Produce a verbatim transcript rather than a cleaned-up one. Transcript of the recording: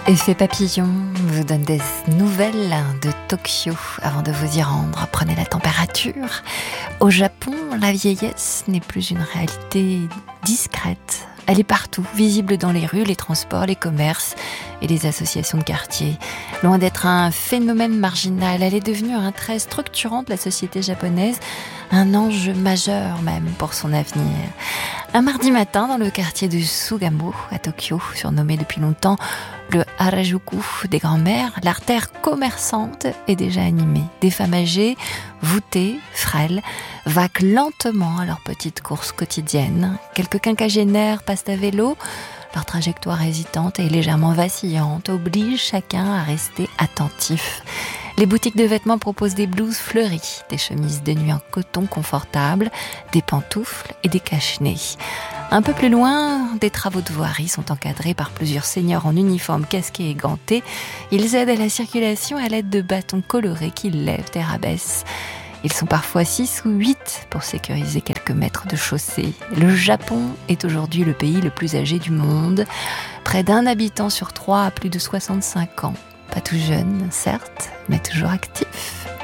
Effet papillon vous donne des nouvelles de Tokyo avant de vous y rendre. Prenez la température. Au Japon, la vieillesse n'est plus une réalité discrète. Elle est partout, visible dans les rues, les transports, les commerces et les associations de quartier. Loin d'être un phénomène marginal, elle est devenue un trait structurant de la société japonaise, un enjeu majeur même pour son avenir. Un mardi matin, dans le quartier de Sugamo, à Tokyo, surnommé depuis longtemps le Harajuku des grands-mères, l'artère commerçante est déjà animée. Des femmes âgées, voûtées, frêles, vaquent lentement à leur petite course quotidienne. Quelques quinquagénaires passent à vélo. Leur trajectoire hésitante et légèrement vacillante oblige chacun à rester attentif. Les boutiques de vêtements proposent des blouses fleuries, des chemises de nuit en coton confortable, des pantoufles et des cache-nez. Un peu plus loin, des travaux de voirie sont encadrés par plusieurs seniors en uniforme casqués et gantés. Ils aident à la circulation à l'aide de bâtons colorés qu'ils lèvent et rabaissent. Ils sont parfois six ou huit pour sécuriser quelques mètres de chaussée. Le Japon est aujourd'hui le pays le plus âgé du monde. Près d'un habitant sur trois a plus de soixante-cinq ans. Pas tout jeune, certes, mais toujours actif.